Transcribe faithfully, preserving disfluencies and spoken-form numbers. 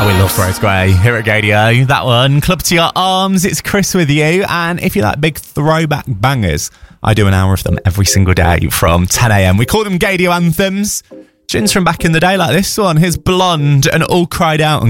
Oh, we love Rose Gray here at Gadio. That one, Club to Your Arms. It's Chris with you. And if you like big throwback bangers, I do an hour of them every single day from ten a.m. We call them Gadio anthems. Tunes from back in the day like this one. Here's Blonde and All Cried Out.